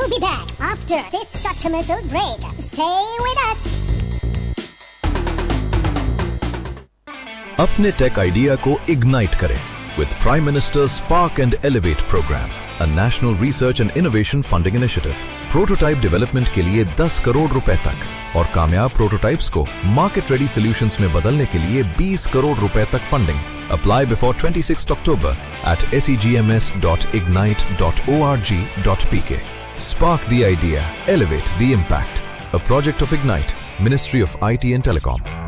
We'll be back after this short commercial break. Stay with us. अपने take idea को ignite करें with Prime Minister's Spark and Elevate program, a national research and innovation funding initiative. Prototype development के लिए 10 करोड़ रुपए तक और कामयाब prototypes को मार्केट रेडी सॉल्यूशंस में बदलने के लिए 20 करोड़ रुपए तक funding. Apply before 26th October at segms.ignite.org.pk. Spark the idea, elevate the impact. A project of Ignite, Ministry of IT and Telecom.